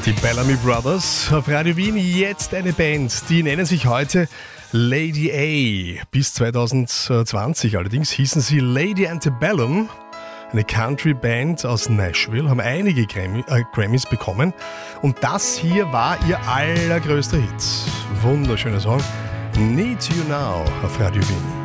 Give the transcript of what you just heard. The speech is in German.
Die Bellamy Brothers auf Radio Wien, jetzt eine Band, die nennen sich heute Lady A. Bis 2020 allerdings hießen sie Lady Antebellum, eine Country-Band aus Nashville, haben einige Grammys bekommen und das hier war ihr allergrößter Hit. Wunderschöner Song, Need You Now auf Radio Wien.